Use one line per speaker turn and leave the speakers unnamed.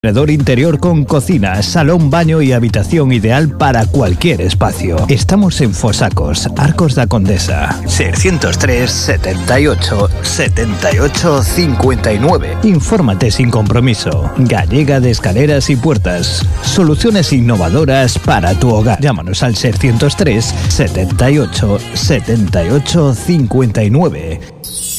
Corredor interior con cocina, salón, baño y habitación ideal para cualquier espacio. Estamos en Fosacos, Arcos da Condesa. 603 78 78 59. Infórmate sin compromiso. Gallega de Escaleras y Puertas. Soluciones innovadoras para tu hogar. Llámanos al 603 78 78 59.